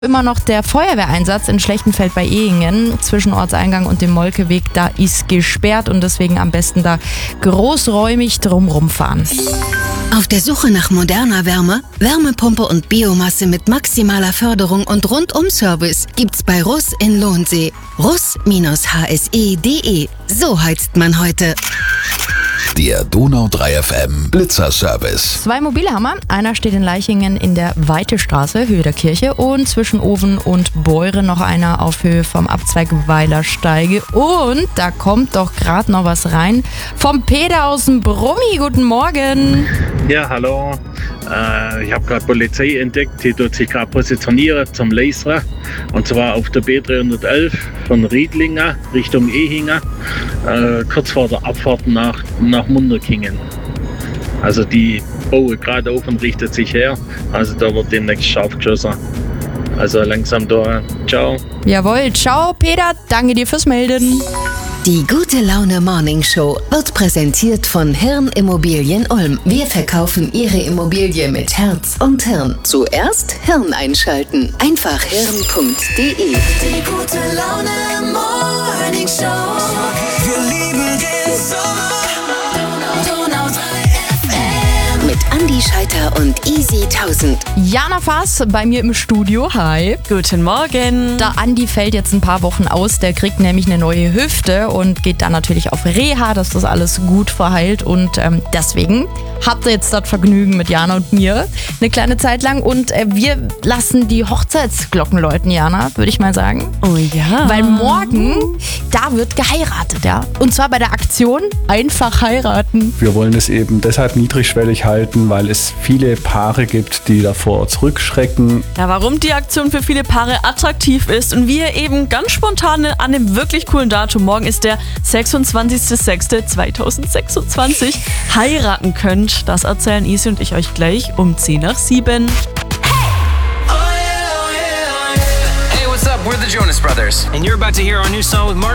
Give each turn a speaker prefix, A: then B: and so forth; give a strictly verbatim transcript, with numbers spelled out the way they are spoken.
A: Immer noch der Feuerwehreinsatz in Schlechtenfeld bei Ehingen zwischen Ortseingang und dem Molkeweg, da ist gesperrt und deswegen am besten da großräumig drumrum fahren.
B: Auf der Suche nach moderner Wärme, Wärmepumpe und Biomasse mit maximaler Förderung und Rundum-Service gibt's bei Russ in Lohnsee. russ H S E punkt de. So heizt man heute.
C: Der Donau drei F M Blitzerservice.
A: Zwei mobile Hammer. Einer steht in Leichingen in der Weitestraße, Höhe der Kirche, und zwischen Oven und Beure noch einer auf Höhe vom Abzweig Weilersteige. Und da kommt doch gerade noch was rein vom Peter aus dem Brummi. Guten Morgen.
D: Ja, hallo. Äh, ich habe gerade Polizei entdeckt, die tut sich gerade positionieren zum Lasern. Und zwar auf der B dreihundertelf von Riedlingen Richtung Ehingen, äh, kurz vor der Abfahrt nach, nach Munderkingen. Also die bauen gerade auf und richtet sich her. Also da wird demnächst scharf geschossen. Also langsam da. Ciao.
A: Jawohl, ciao Peter, danke dir fürs Melden.
B: Die Gute Laune Morning Show wird präsentiert von Hirn Immobilien Ulm. Wir verkaufen Ihre Immobilie mit Herz und Hirn. Zuerst Hirn einschalten. Einfach hirn punkt de.
E: Die Gute Laune Morning Show. Wir lieben den Sommer. Donau drei F M.
B: Mit Andi Scheiter und Easy tausend.
A: Jana Faas bei mir im Studio. Hi.
F: Guten Morgen.
A: Der Andi fällt jetzt ein paar Wochen aus, der kriegt nämlich eine neue Hüfte und geht dann natürlich auf Reha, dass das alles gut verheilt, und ähm, deswegen habt ihr jetzt das Vergnügen mit Jana und mir eine kleine Zeit lang, und äh, wir lassen die Hochzeitsglocken läuten, Jana, würde ich mal sagen.
F: Oh ja.
A: Weil morgen, da wird geheiratet, ja. Und zwar bei der Aktion Einfach heiraten.
G: Wir wollen es eben deshalb niedrigschwellig halten, weil es viele Paare gibt, die davor zurückschrecken.
F: Ja, warum die Aktion für viele Paare attraktiv ist und wie ihr eben ganz spontan an einem wirklich coolen Datum, morgen ist der sechsundzwanzigster sechster zweitausendsechsundzwanzig, heiraten könnt, das erzählen Isi und ich euch gleich um zehn nach sieben.
E: Oh yeah, oh yeah, oh yeah.
H: Hey, what's up? We're the Jonas Brothers.
I: And you're about to hear our new song with Mark